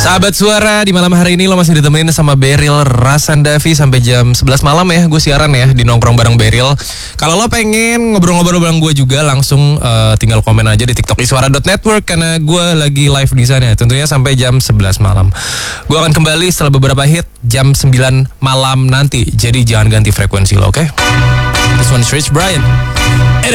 Sahabat Suara, di malam hari ini lo masih ditemenin sama Beril Rasandavi sampai jam 11 malam ya. Gue siaran ya di Nongkrong Bareng Beril. Kalau lo pengen ngobrol-ngobrol bareng gue juga, langsung tinggal komen aja di TikTok iswara.network karena gue lagi live di sana. Tentunya sampai jam 11 malam. Gue akan kembali setelah beberapa hit jam 9 malam nanti. Jadi jangan ganti frekuensi lo, oke? This one is Rich Brian.